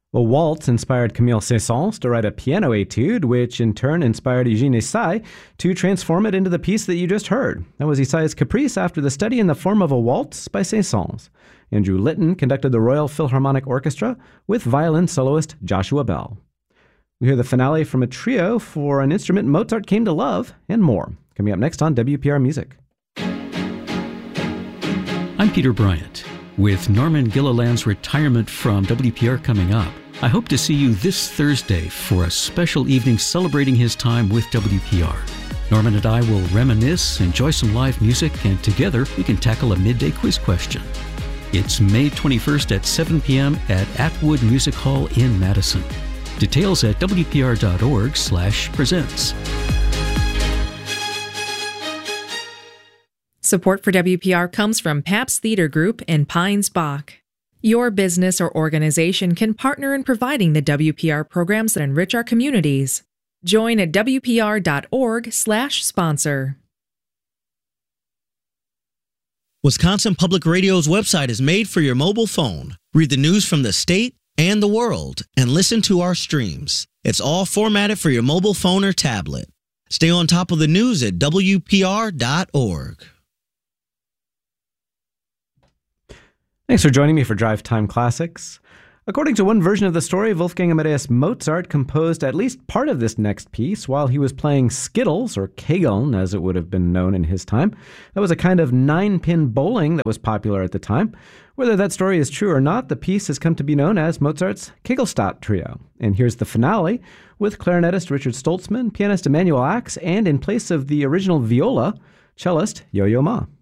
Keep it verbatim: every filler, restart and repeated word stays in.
A waltz inspired Camille Saint-Saëns to write a piano etude, which in turn inspired Eugène Ysaye to transform it into the piece that you just heard. That was Ysaye's Caprice after the study in the form of a waltz by Saint-Saëns. Andrew Litton conducted the Royal Philharmonic Orchestra with violin soloist Joshua Bell. We hear the finale from a trio for an instrument Mozart came to love, and more. Coming up next on W P R Music. I'm Peter Bryant. With Norman Gilliland's retirement from W P R coming up, I hope to see you this Thursday for a special evening celebrating his time with W P R. Norman and I will reminisce, enjoy some live music, and together we can tackle a midday quiz question. It's May twenty-first at seven p.m. at Atwood Music Hall in Madison. Details at W P R dot org slash presents. Support for W P R comes from Pabst Theater Group and Pines Bach. Your business or organization can partner in providing the W P R programs that enrich our communities. Join at W P R dot org slash sponsor. Wisconsin Public Radio's website is made for your mobile phone. Read the news from the state and the world and listen to our streams. It's all formatted for your mobile phone or tablet. Stay on top of the news at W P R dot org. Thanks for joining me for Drive Time Classics. According to one version of the story, Wolfgang Amadeus Mozart composed at least part of this next piece while he was playing Skittles, or Kegeln as it would have been known in his time. That was a kind of nine-pin bowling that was popular at the time. Whether that story is true or not, the piece has come to be known as Mozart's Kegelstatt Trio. And here's the finale with clarinetist Richard Stoltzman, pianist Emanuel Ax, and in place of the original viola, cellist Yo-Yo Ma.